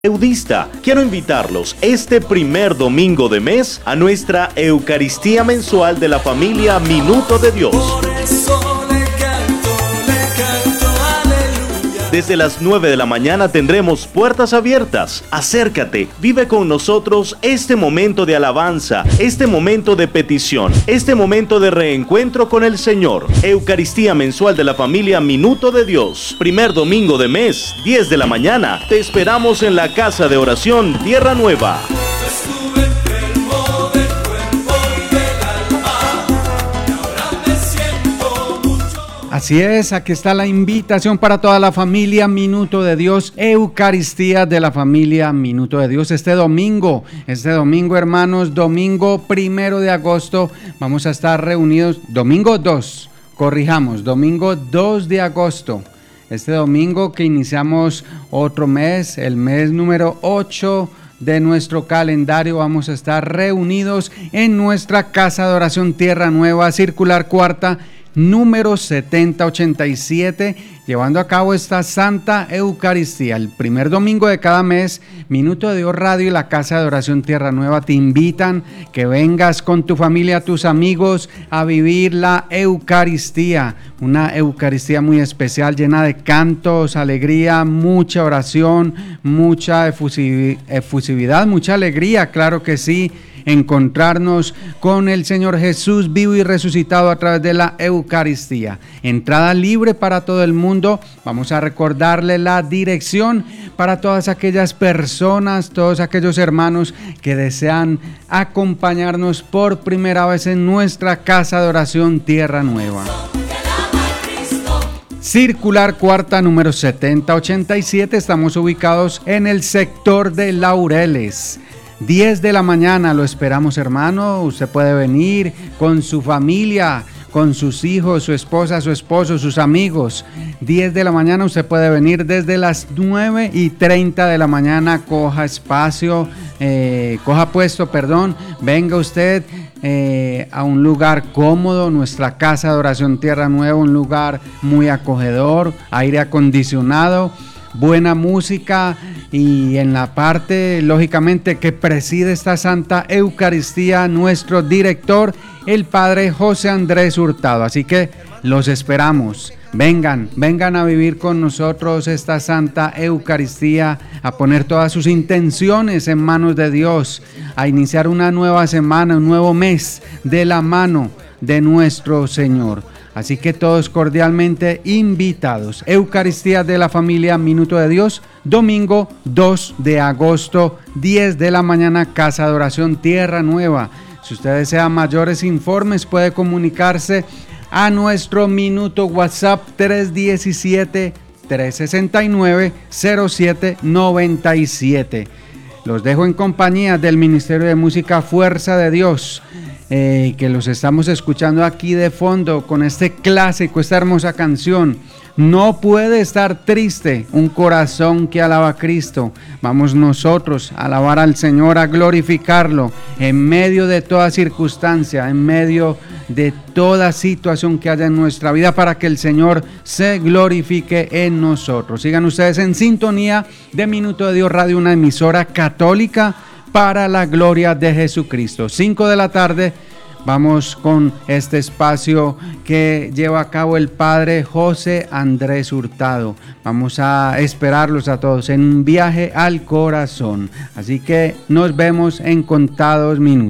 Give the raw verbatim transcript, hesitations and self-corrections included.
Eudista. Quiero invitarlos este primer domingo de mes a nuestra Eucaristía mensual de la familia Minuto de Dios. Por eso le canto, le canto, aleluya. Desde las nueve de la mañana tendremos puertas abiertas. Acércate, vive con nosotros este momento de alabanza, este momento de petición, este momento de reencuentro con el Señor. Eucaristía mensual de la familia Minuto de Dios. Primer domingo de mes, diez de la mañana. Te esperamos en la Casa de Oración Tierra Nueva. Estuve enfermo del cuerpo y del alma, y ahora me siento mucho. Así es, aquí está la invitación para toda la familia Minuto de Dios, Eucaristía de la familia Minuto de Dios. Este domingo, este domingo hermanos, domingo primero de agosto, vamos a estar reunidos, domingo dos, corrijamos, domingo dos de agosto. Este domingo que iniciamos otro mes, el mes número ocho de nuestro calendario, vamos a estar reunidos en nuestra Casa de Oración Tierra Nueva, Circular Cuarta, número setenta ochenta y siete, llevando a cabo esta Santa Eucaristía. El primer domingo de cada mes, Minuto de Dios Radio y la Casa de Oración Tierra Nueva te invitan que vengas con tu familia, tus amigos, a vivir la Eucaristía. Una Eucaristía muy especial, llena de cantos, alegría, mucha oración, mucha efusividad, mucha alegría, claro que sí. Encontrarnos con el Señor Jesús vivo y resucitado a través de la Eucaristía. Entrada libre para todo el mundo. Vamos a recordarle la dirección para todas aquellas personas, todos aquellos hermanos que desean acompañarnos por primera vez en nuestra Casa de Oración Tierra Nueva. Circular Cuarta, número setenta ochenta y siete. Estamos ubicados en el sector de Laureles. diez de la mañana lo esperamos, hermano. Usted puede venir con su familia, con sus hijos, su esposa, su esposo, sus amigos. diez de la mañana usted puede venir desde las nueve y treinta de la mañana. Coja espacio, eh, coja puesto, perdón. Venga usted eh, a un lugar cómodo, nuestra Casa de Oración Tierra Nueva, un lugar muy acogedor, aire acondicionado, buena música y en la parte, lógicamente, que preside esta Santa Eucaristía, nuestro director, el Padre José Andrés Hurtado. Así que los esperamos. Vengan, vengan a vivir con nosotros esta Santa Eucaristía, a poner todas sus intenciones en manos de Dios, a iniciar una nueva semana, un nuevo mes de la mano de nuestro Señor. Así que todos cordialmente invitados. Eucaristía de la familia Minuto de Dios, domingo dos de agosto, diez de la mañana, Casa de Oración Tierra Nueva. Si usted desea mayores informes, puede comunicarse a nuestro minuto WhatsApp tres uno siete, tres seis nueve, cero siete nueve siete. Los dejo en compañía del Ministerio de Música Fuerza de Dios. Eh, que los estamos escuchando aquí de fondo con este clásico, esta hermosa canción. No puede estar triste un corazón que alaba a Cristo. Vamos nosotros a alabar al Señor, a glorificarlo en medio de toda circunstancia, en medio de toda situación que haya en nuestra vida, para que el Señor se glorifique en nosotros. Sigan ustedes en sintonía de Minuto de Dios Radio, una emisora católica para la gloria de Jesucristo. cinco de la tarde, vamos con este espacio que lleva a cabo el Padre José Andrés Hurtado. Vamos a esperarlos a todos en un viaje al corazón. Así que nos vemos en contados minutos.